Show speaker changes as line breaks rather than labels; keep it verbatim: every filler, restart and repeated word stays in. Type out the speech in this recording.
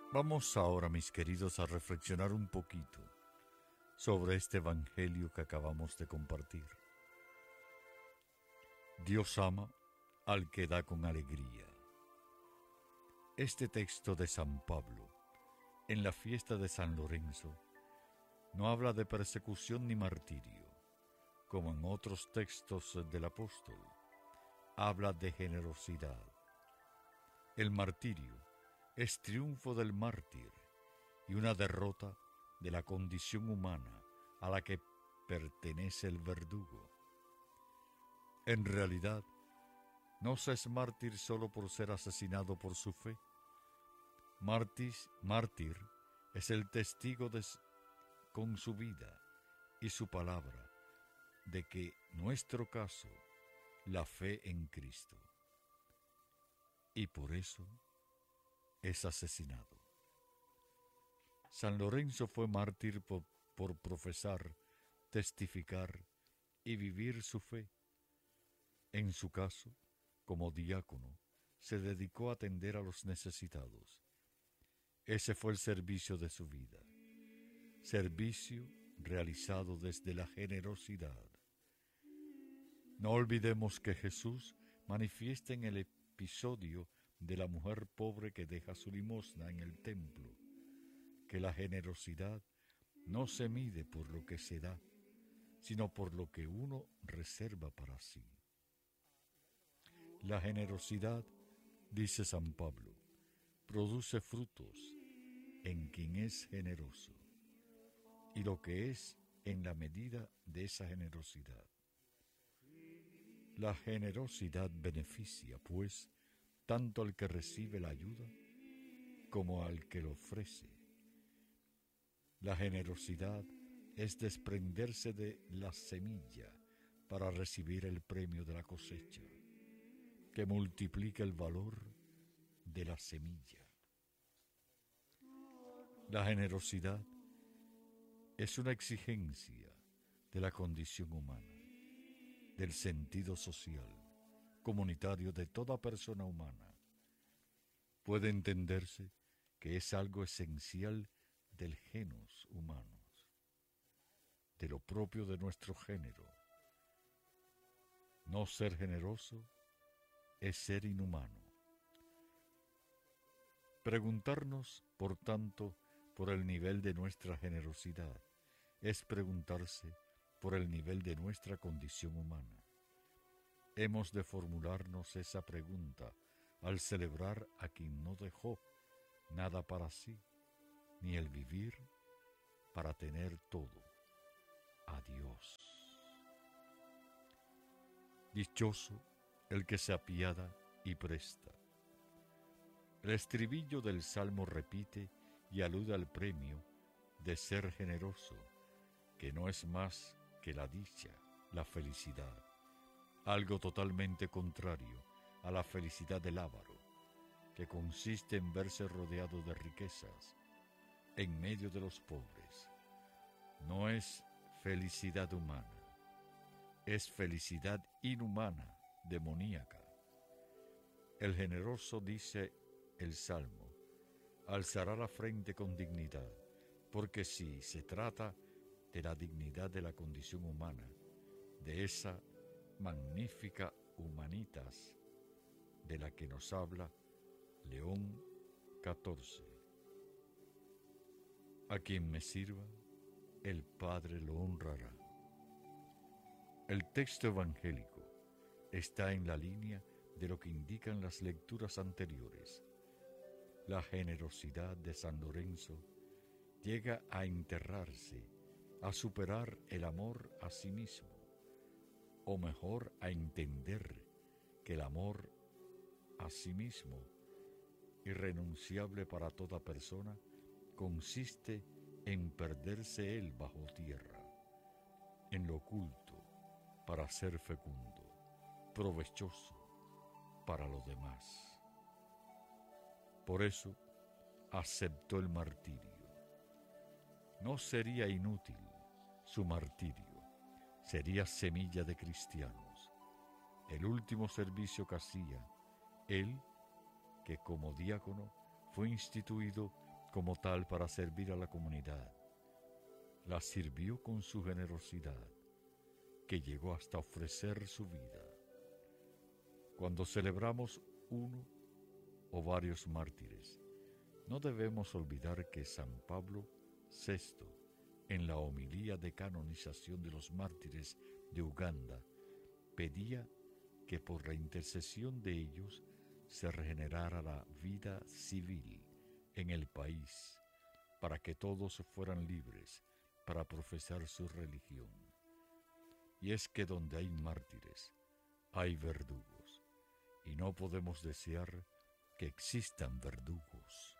Vamos ahora, mis queridos, a reflexionar un poquito sobre este evangelio que acabamos de compartir. Dios ama al que da con alegría. Este texto de San Pablo, en la fiesta de San Lorenzo, no habla de persecución ni martirio, como en otros textos del apóstol. Habla de generosidad. El martirio es triunfo del mártir y una derrota de la condición humana a la que pertenece el verdugo. En realidad, no se es mártir solo por ser asesinado por su fe. Mártir, mártir es el testigo de, con su vida y su palabra de que nuestro caso, la fe en Cristo. Y por eso es asesinado. San Lorenzo fue mártir por, por profesar, testificar y vivir su fe. En su caso, como diácono, se dedicó a atender a los necesitados. Ese fue el servicio de su vida. Servicio realizado desde la generosidad. No olvidemos que Jesús manifiesta en el episodio de la mujer pobre que deja su limosna en el templo, que la generosidad no se mide por lo que se da, sino por lo que uno reserva para sí. La generosidad, dice San Pablo, produce frutos en quien es generoso, y lo que es en la medida de esa generosidad. La generosidad beneficia, pues, tanto al que recibe la ayuda como al que lo ofrece. La generosidad es desprenderse de la semilla para recibir el premio de la cosecha, que multiplica el valor de la semilla. La generosidad es una exigencia de la condición humana, del sentido social, comunitario de toda persona humana. Puede entenderse que es algo esencial del genus humanos, de lo propio de nuestro género. No ser generoso es ser inhumano. Preguntarnos, por tanto, por el nivel de nuestra generosidad, es preguntarse por el nivel de nuestra condición humana. Hemos de formularnos esa pregunta al celebrar a quien no dejó nada para sí, ni el vivir para tener todo, a Dios. Dichoso el que se apiada y presta. El estribillo del Salmo repite y alude al premio de ser generoso, que no es más que la dicha, la felicidad, algo totalmente contrario a la felicidad del avaro, que consiste en verse rodeado de riquezas, en medio de los pobres. No es felicidad humana, es felicidad inhumana, demoníaca. El generoso, dice el Salmo, alzará la frente con dignidad, porque si se trata de la dignidad de la condición humana, de esa magnífica humanitas de la que nos habla León catorce. A quien me sirva, el Padre lo honrará. El texto evangélico está en la línea de lo que indican las lecturas anteriores. La generosidad de San Lorenzo llega a enterrarse, a superar el amor a sí mismo, o mejor a entender que el amor a sí mismo, irrenunciable para toda persona, consiste en perderse él bajo tierra, en lo oculto, para ser fecundo, provechoso para los demás. Por eso aceptó el martirio. No sería inútil su martirio, sería semilla de cristianos, el último servicio que hacía él, que como diácono fue instituido como tal para servir a la comunidad. La sirvió con su generosidad, que llegó hasta ofrecer su vida. Cuando celebramos uno o varios mártires, no debemos olvidar que San Pablo sexto, en la homilía de canonización de los mártires de Uganda, pedía que por la intercesión de ellos se regenerara la vida civil en el país, para que todos fueran libres para profesar su religión. Y es que donde hay mártires, hay verdugos, y no podemos desear que existan verdugos.